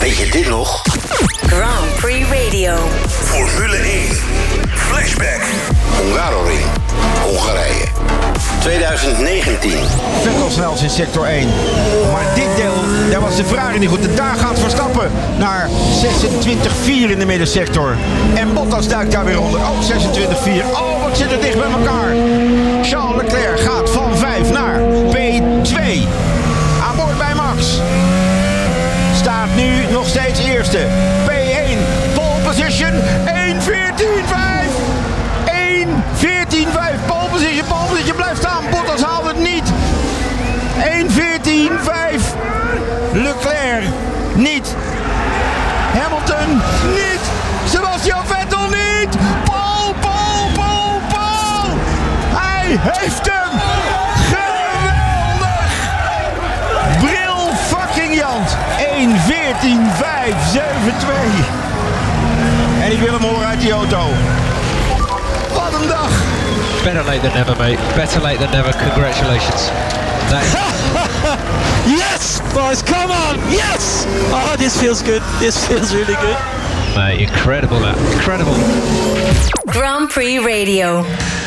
Weet je dit nog? Grand Prix Radio. Formule 1. Flashback. Hungaroring. Hongarije. 2019. Vettel snelst in sector 1. Maar dit deel, daar was de vraag niet goed. En daar gaat Verstappen naar 26-4 in de middensector. En Bottas duikt daar weer onder. Ook 26-4. Oh, wat zit er dicht bij elkaar. Charles Leclerc gaat van 5 naar P2. Aan boord bij Max. Staat nu nog steeds eerste. P1, pole position, 1.14.5. 1.14.5, pole position, blijft staan. Bottas haalt het niet. 1.14.5. Leclerc niet. Hamilton niet. Sebastian Vettel niet. Paul. Hij heeft hem. Geweldig. Bril fucking Jans. 1.14.572. En ik wil hem horen uit die auto. Wat een dag. Better late than never, mate. Better late than never. Congratulations. Yes, boys, come on. Yes. Oh, this feels good. This feels really good. Mate, incredible, that. Incredible. Grand Prix Radio.